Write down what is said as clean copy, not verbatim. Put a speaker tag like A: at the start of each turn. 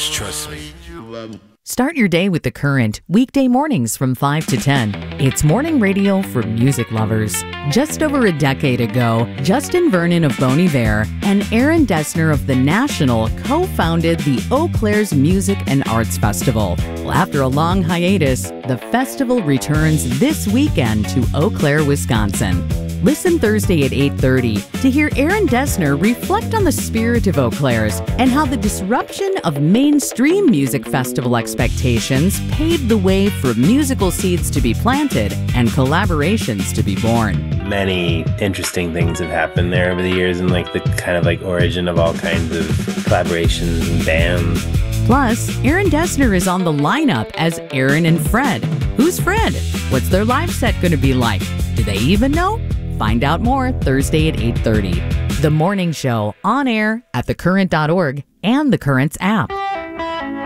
A: Just trust me.
B: Start your day with The Current, weekday mornings from 5 to 10. It's morning radio for music lovers. Just over a decade ago, Justin Vernon of Bon Iver and Aaron Dessner of The National co-founded the Eau Claire's Music and Arts Festival. Well, after a long hiatus, the festival returns this weekend to Eau Claire, Wisconsin. Listen Thursday at 8:30 to hear Aaron Dessner reflect on the spirit of Eau Claire's and how the disruption of mainstream music festival expectations paved the way for musical seeds to be planted and collaborations to be born.
C: Many interesting things have happened there over the years, and like the kind of like origin of all kinds of collaborations and bands.
B: Plus, Aaron Dessner is on the lineup as Aaron and Fred. Who's Fred? What's their live set going to be like? Do they even know? Find out more Thursday at 8:30. The Morning Show on air at thecurrent.org and The Currents app.